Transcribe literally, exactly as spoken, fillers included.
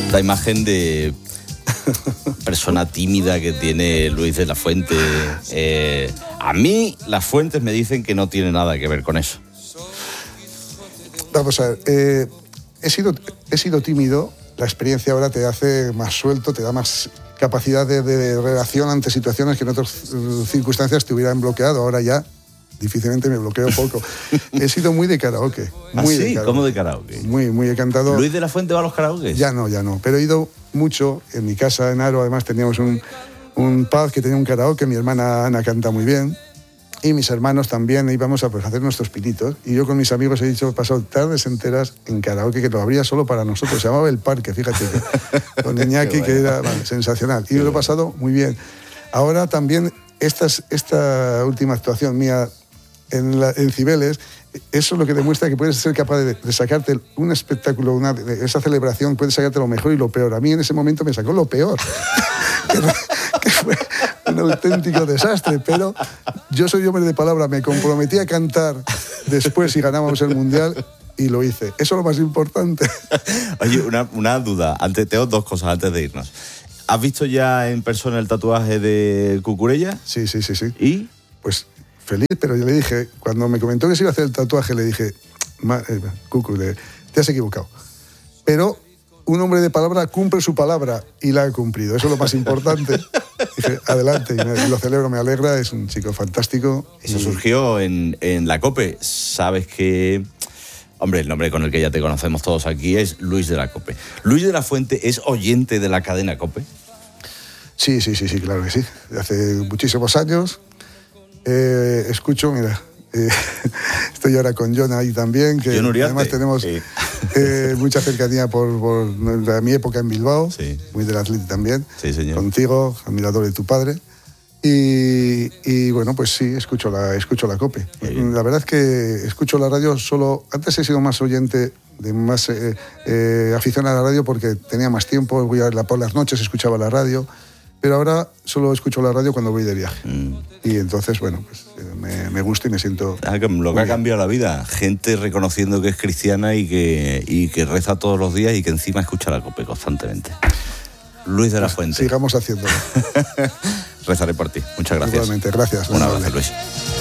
esta imagen de persona tímida que tiene Luis de la Fuente. Eh, a mí las fuentes me dicen que no tiene nada que ver con eso. Vamos a ver, eh, he, sido, he sido tímido, la experiencia ahora te hace más suelto, te da más capacidad de, de relación ante situaciones que en otras circunstancias te hubieran bloqueado. Ahora ya difícilmente me bloqueo poco. He sido muy de karaoke. Muy ¿Ah, sí? de karaoke. ¿Cómo de karaoke? Muy, muy he cantado. ¿Luis de la Fuente va a los karaoke? Ya no, ya no. Pero he ido mucho. En mi casa, en Aro, además teníamos un, un pub que tenía un karaoke. Mi hermana Ana canta muy bien. Y mis hermanos también íbamos a pues, hacer nuestros pinitos. Y yo con mis amigos he dicho, he pasado tardes enteras en karaoke, que lo abría solo para nosotros. Se llamaba El Parque, fíjate. Que, con Iñaki, que era bueno, sensacional. Y Qué lo he bueno. pasado muy bien. Ahora también, estas, esta última actuación mía en, la, en Cibeles, eso es lo que demuestra que puedes ser capaz de, de sacarte un espectáculo, una, esa celebración, puedes sacarte lo mejor y lo peor. A mí en ese momento me sacó lo peor. que, que fue un auténtico desastre, pero yo soy hombre de palabra, me comprometí a cantar después si ganábamos el Mundial y lo hice. Eso es lo más importante. Oye, una, una duda, antes, tengo dos cosas antes de irnos. ¿Has visto ya en persona el tatuaje de Cucurella? Sí, sí, sí, sí. ¿Y? Pues feliz, pero yo le dije, cuando me comentó que se iba a hacer el tatuaje, le dije, eh, Cucu, le, te has equivocado. Pero un hombre de palabra cumple su palabra y la ha cumplido. Eso es lo más importante. Dije, adelante, y me, lo celebro, me alegra, es un chico fantástico. Eso y... surgió en, en la COPE. Sabes que, hombre, el nombre con el que ya te conocemos todos aquí es Luis de la COPE. ¿Luis de la Fuente es oyente de la cadena COPE? Sí, sí, sí, sí, claro que sí. Hace muchísimos años eh, escucho, mira, eh, estoy ahora con John ahí también, que además tenemos sí. eh, mucha cercanía por, por mi época en Bilbao, sí. muy del Atleti también, sí, señor. Contigo, admirador de tu padre. Y, y bueno, pues sí, escucho la, escucho la COPE. La verdad es que escucho la radio solo... Antes he sido más oyente, de más eh, eh, afición a la radio porque tenía más tiempo, voy a, por las noches escuchaba la radio, pero ahora solo escucho la radio cuando voy de viaje. Mm. Y entonces, bueno, pues me, me gusta y me siento... Ah, que lo que ha cambiado la vida, gente reconociendo que es cristiana y que, y que reza todos los días y que encima escucha la COPE constantemente. Luis de la Fuente. Sigamos haciéndolo. Rezaré por ti. Muchas gracias. Igualmente, gracias. Un abrazo, Luis.